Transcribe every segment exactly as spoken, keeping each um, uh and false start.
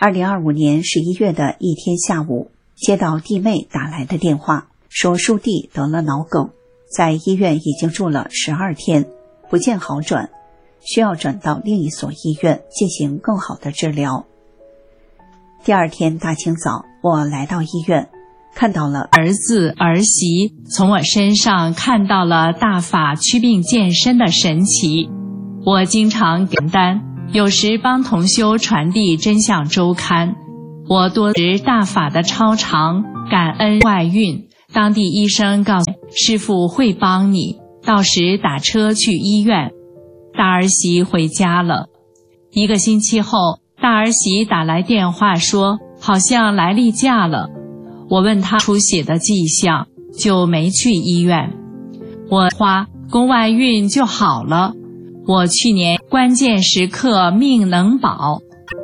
二零二五年十一月的一天下午，接到弟妹打来的电话，说叔弟得了脑梗，在医院已经住了十二天，不见好转，需要转到另一所医院进行更好的治疗。第二天大清早，我来到医院，看到了儿子儿媳，从我身上看到了大法祛病健身的神奇。我经常点单，有时帮同修传递真相周刊。我多值大法的超常感恩外运，当地医生告诉师父会帮你，到时打车去医院。大儿媳回家了。一个星期后，大儿媳打来电话说好像来例假了。我问她出血的迹象，就没去医院。我花宫外孕就好了。我去年关键时刻命能保，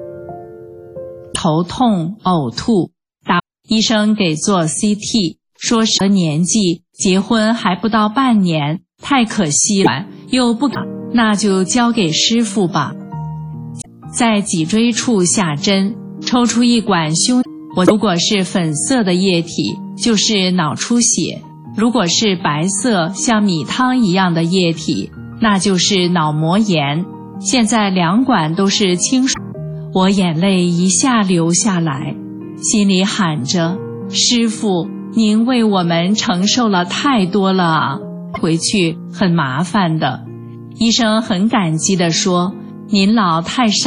头痛呕吐，打医生给做 C T， 说是年纪结婚还不到半年，太可惜了，又不敢，那就交给师父吧。在脊椎处下针，抽出一管胸，我如果是粉色的液体，就是脑出血；如果是白色像米汤一样的液体，那就是脑膜炎。现在两管都是清水，我眼泪一下流下来，心里喊着：师父，您为我们承受了太多了啊，回去很麻烦的。医生很感激地说：您老太善